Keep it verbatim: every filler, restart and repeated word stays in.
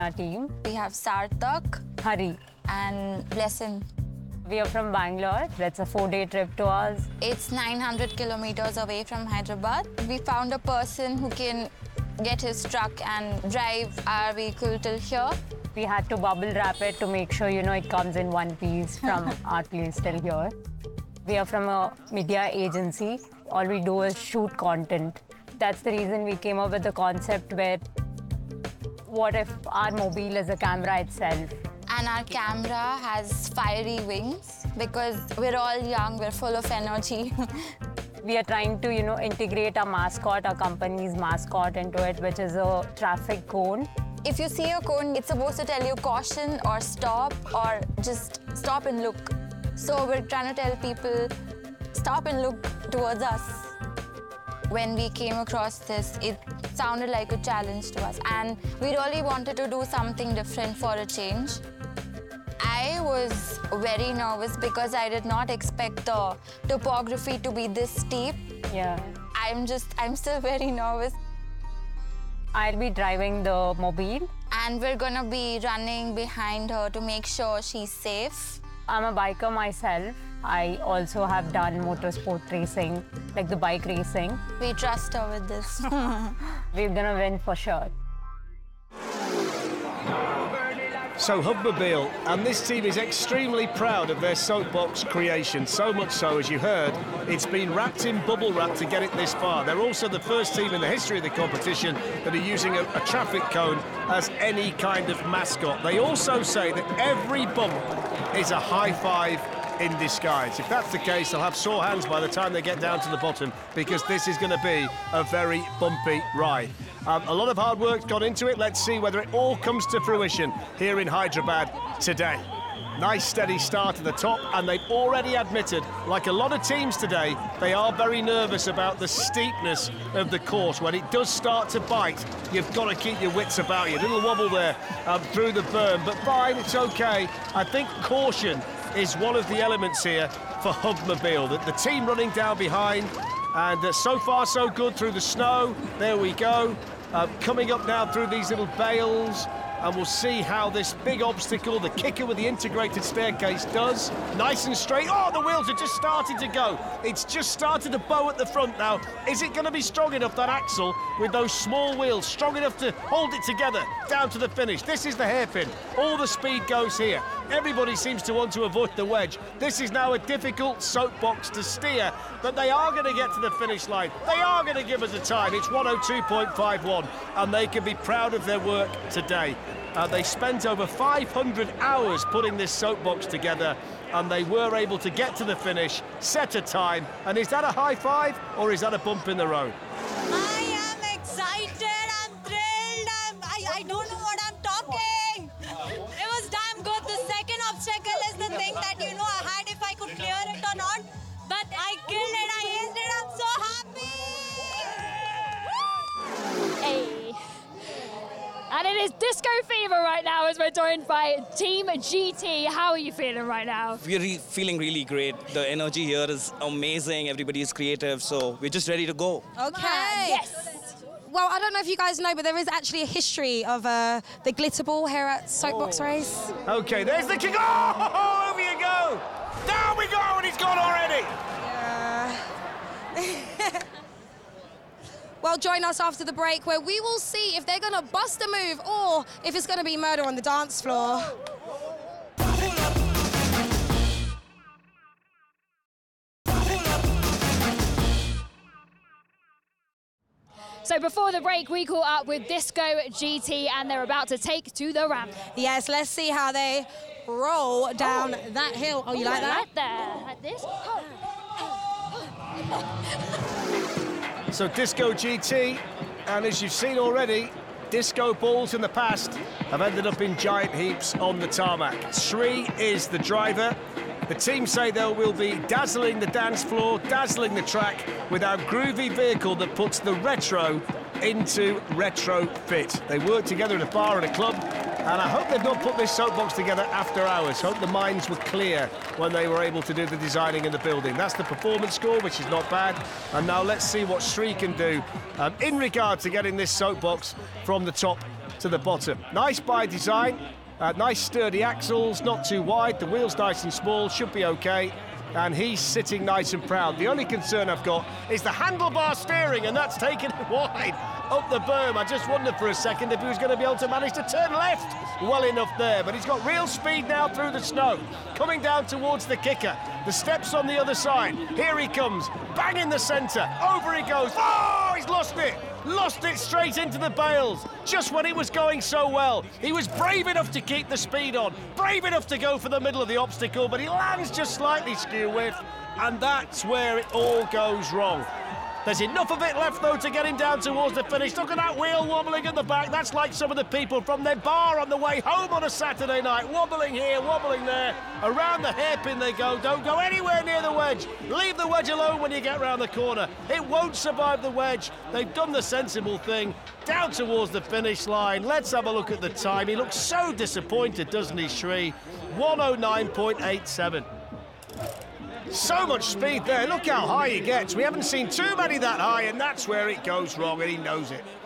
Our team. We have Sarthak, Hari. and Blessin. We are from Bangalore. That's a four-day trip to us. It's nine hundred kilometers away from Hyderabad. We found a person who can get his truck and drive our vehicle till here. We had to bubble wrap it to make sure, you know, it comes in one piece from our place till here. We are from a media agency. All we do is shoot content. That's the reason we came up with the concept where what if our mobile is a camera itself? And our camera has fiery wings because we're all young, we're full of energy. We are trying to, you know, integrate our mascot, our company's mascot into it, which is a traffic cone. If you see a cone, it's supposed to tell you caution or stop or just stop and look. So we're trying to tell people, stop and look towards us. When we came across this, it sounded like a challenge to us. And we really wanted to do something different for a change. I was very nervous because I did not expect the topography to be this steep. Yeah. I'm just, I'm still very nervous. I'll be driving the mobile. And we're gonna be running behind her to make sure she's safe. I'm a biker myself. I also have done motorsport racing, like the bike racing. We trust her with this. We're gonna win for sure. So Hubmobile, and this team is extremely proud of their soapbox creation, so much so, as you heard, it's been wrapped in bubble wrap to get it this far. They're also the first team in the history of the competition that are using a, a traffic cone as any kind of mascot. They also say that every bump is a high five in disguise. If that's the case, they'll have sore hands by the time they get down to the bottom, because this is going to be a very bumpy ride. Um, a lot of hard work's gone into it. Let's see whether it all comes to fruition here in Hyderabad today. Nice steady start at the top, and they've already admitted, like a lot of teams today, they are very nervous about the steepness of the course. When it does start to bite, you've got to keep your wits about you. A little wobble there um, through the berm, but fine, it's okay. I think caution is one of the elements here for Hubmobile. The, the team running down behind, and uh, so far so good through the snow. There we go. Uh, coming up now through these little bales, and we'll see how this big obstacle, the kicker with the integrated staircase, does. Nice and straight. Oh, the wheels are just starting to go. It's just started to bow at the front now. Is it going to be strong enough, that axle, with those small wheels, strong enough to hold it together down to the finish? This is the hairpin. All the speed goes here. Everybody seems to want to avoid the wedge. This is now a difficult soapbox to steer, but they are going to get to the finish line. They are going to give us a time. It's one oh two point five one, and they can be proud of their work today. Uh, they spent over five hundred hours putting this soapbox together, and they were able to get to the finish, set a time. And is that a high five, or is that a bump in the road? I am excited, I'm thrilled, I'm, I, I don't know what I'm talking. It was damn good. The second obstacle is the thing that, you know, I had if I could clear it or not. But I killed it, I aced it, I'm so happy. Hey. And it is disco fever right now as we're joined by Team G T. How are you feeling right now? We're re feeling really great. The energy here is amazing. Everybody is creative, so we're just ready to go. Okay. Yes. Well, I don't know if you guys know, but there is actually a history of uh, the glitter ball here at Soapbox Oh. Race. Okay, there's the kick. Oh, over you go. Down we go, and he's gone already. Yeah. Well, join us after the break, where we will see if they're going to bust a move or if it's going to be murder on the dance floor. So before the break, we caught up with Disco G T, and they're about to take to the ramp. Yes, let's see how they roll down oh. that hill. Oh, you Ooh, like that? Right there, like this. So Disco G T, and as you've seen already, disco balls in the past have ended up in giant heaps on the tarmac. Sri is the driver. The team say they will be dazzling the dance floor, dazzling the track with our groovy vehicle that puts the retro into retro fit. They work together in a bar and a club, and I hope they've not put this soapbox together after hours. Hope the minds were clear when they were able to do the designing in the building. That's the performance score, which is not bad. And now let's see what Sri can do um, in regard to getting this soapbox from the top to the bottom. Nice by design, uh, nice sturdy axles, not too wide, the wheels nice and small, should be okay. And he's sitting nice and proud. The only concern I've got is the handlebar steering, and that's taken it wide up the berm. I just wondered for a second if he was going to be able to manage to turn left well enough there, but he's got real speed now through the snow, coming down towards the kicker. The steps on the other side. Here he comes, bang in the centre, over he goes. Oh, he's lost it. Lost it straight into the bales, just when it was going so well. He was brave enough to keep the speed on, brave enough to go for the middle of the obstacle, but he lands just slightly skew with, and that's where it all goes wrong. There's enough of it left, though, to get him down towards the finish. Look at that wheel wobbling at the back. That's like some of the people from their bar on the way home on a Saturday night. Wobbling here, wobbling there. Around the hairpin they go. Don't go anywhere near the wedge. Leave the wedge alone when you get round the corner. It won't survive the wedge. They've done the sensible thing. Down towards the finish line. Let's have a look at the time. He looks so disappointed, doesn't he, Sri? one oh nine point eight seven. So much speed there. Look how high he gets. We haven't seen too many that high, and that's where it goes wrong, and he knows it.